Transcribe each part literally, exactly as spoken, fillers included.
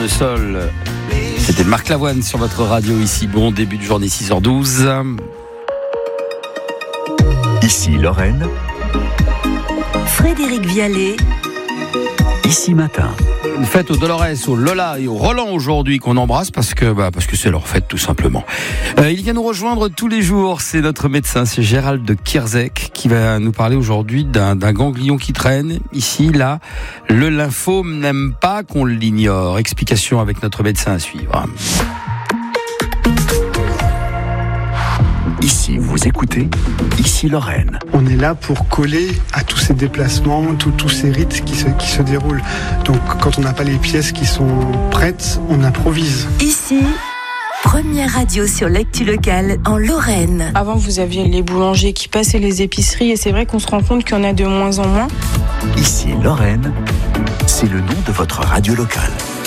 tournesol. C'était Marc Lavoine sur votre radio ici. Bon début de journée, six heures douze. Ici Lorraine. Frédéric Vialet. Ici Matin. Une fête aux Dolores, au Lola et au Roland aujourd'hui qu'on embrasse parce que bah, parce que c'est leur fête tout simplement. Euh, il vient nous rejoindre tous les jours, c'est notre médecin, c'est Gérald de Kierzek qui va nous parler aujourd'hui d'un, d'un ganglion qui traîne. Ici, là, le lymphome n'aime pas qu'on l'ignore. Explication avec notre médecin à suivre. Ici, vous écoutez, ici Lorraine. On est là pour coller à tous ces déplacements, tous, tous ces rites qui se, qui se déroulent. Donc quand on n'a pas les pièces qui sont prêtes, on improvise. Ici, première radio sur l'actu locale en Lorraine. Avant, vous aviez les boulangers qui passaient les épiceries et c'est vrai qu'on se rend compte qu'il y en a de moins en moins. Ici Lorraine, c'est le nom de votre radio locale.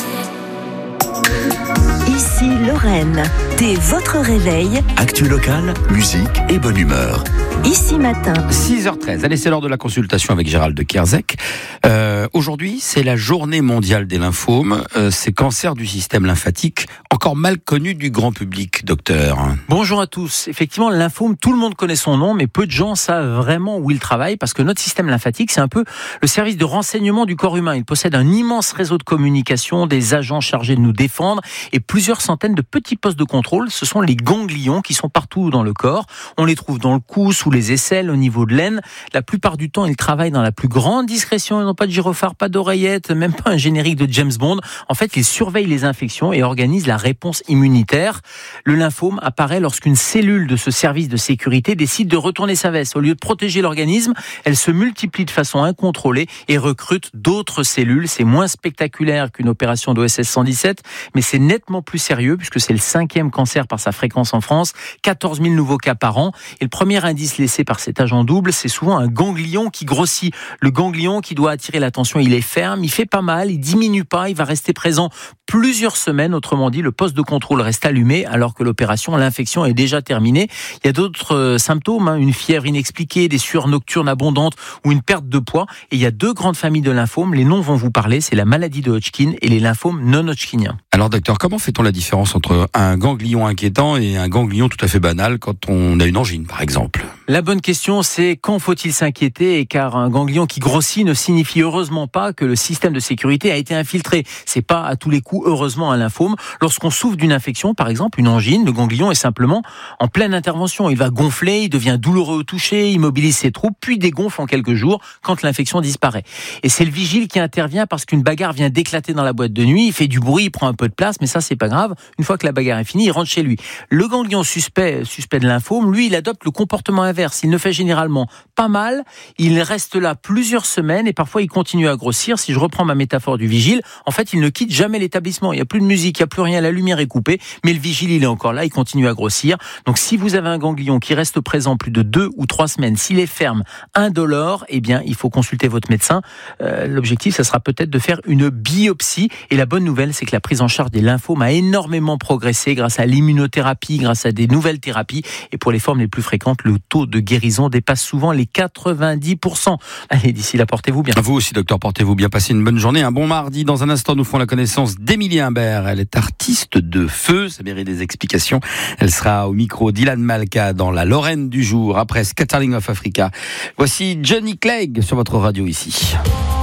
Ici Lorraine, dès votre réveil. Actu locale, musique et bonne humeur. Ici Matin. six heures treize. Allez, c'est l'heure de la consultation avec Gérald de Kierzek. Euh, aujourd'hui, c'est la journée mondiale des lymphomes. Euh, ces cancers du système lymphatique, encore mal connus du grand public, docteur. Bonjour à tous. Effectivement, le lymphome, tout le monde connaît son nom, mais peu de gens savent vraiment où il travaille, parce que notre système lymphatique, c'est un peu le service de renseignement du corps humain. Il possède un immense réseau de communication, des agents chargés de nous défendre, et plusieurs centaines de petits postes de contrôle. Ce sont les ganglions qui sont partout dans le corps. On les trouve dans le cou, sous les aisselles, au niveau de l'aine. La plupart du temps, ils travaillent dans la plus grande discrétion. Ils n'ont pas de gyrophare, pas d'oreillette, même pas un générique de James Bond. En fait, ils surveillent les infections et organisent la réponse immunitaire. Le lymphome apparaît lorsqu'une cellule de ce service de sécurité décide de retourner sa veste. Au lieu de protéger l'organisme, elle se multiplie de façon incontrôlée et recrute d'autres cellules. C'est moins spectaculaire qu'une opération d'O S S cent dix-sept, mais c'est nettement plus sérieux puisque c'est le cinquième cancer par sa fréquence en France, quatorze mille nouveaux cas par an. Et le premier indice laissé par cet agent double, c'est souvent un ganglion qui grossit. Le ganglion qui doit attirer l'attention, il est ferme, il fait pas mal, il diminue pas, il va rester présent plusieurs semaines. Autrement dit, le poste de contrôle reste allumé alors que l'opération, l'infection est déjà terminée. Il y a d'autres symptômes, hein, une fièvre inexpliquée, des sueurs nocturnes abondantes ou une perte de poids. Et il y a deux grandes familles de lymphomes. Les noms vont vous parler, c'est la maladie de Hodgkin et les lymphomes non hodgkiniens. Alors docteur, comment fait-on la différence entre un ganglion inquiétant et un ganglion tout à fait banal quand on a une angine, par exemple ? La bonne question, c'est quand faut-il s'inquiéter, car un ganglion qui grossit ne signifie heureusement pas que le système de sécurité a été infiltré. C'est pas à tous les coups, heureusement, un lymphome. Lorsqu'on souffre d'une infection, par exemple une angine, le ganglion est simplement en pleine intervention. Il va gonfler, il devient douloureux au toucher, il mobilise ses troupes, puis dégonfle en quelques jours quand l'infection disparaît. Et c'est le vigile qui intervient parce qu'une bagarre vient d'éclater dans la boîte de nuit, il fait du bruit, il prend un peu de place, mais ça c'est pas grave. Une fois que la bagarre est finie, il rentre chez lui. Le ganglion suspect, suspect de lymphome, lui, il adopte le comportement inverse. Il ne fait généralement pas mal, il reste là plusieurs semaines et parfois il continue à grossir. Si je reprends ma métaphore du vigile, en fait, il ne quitte jamais l'établissement. Il n'y a plus de musique, il n'y a plus rien, la lumière est coupée, mais le vigile, il est encore là, il continue à grossir. Donc, si vous avez un ganglion qui reste présent plus de deux ou trois semaines, s'il est ferme, indolore, eh bien, il faut consulter votre médecin. Euh, l'objectif, ça sera peut-être de faire une biopsie. Et la bonne nouvelle, c'est que la prise en charge des lymphomes a énormément progressé grâce à l'immunothérapie, grâce à des nouvelles thérapies. Et pour les formes les plus fréquentes, le taux de guérison dépasse souvent les quatre-vingt-dix pour cent. Allez, d'ici là, portez-vous bien. Vous aussi, docteur, portez-vous bien. Passez une bonne journée, un bon mardi. Dans un instant, nous ferons la connaissance d'Émilie Imbert. Elle est artiste de feu, ça mérite des explications. Elle sera au micro d'Ilan Malka dans la Lorraine du jour, après Scatterling of Africa. Voici Johnny Clegg sur votre radio ici.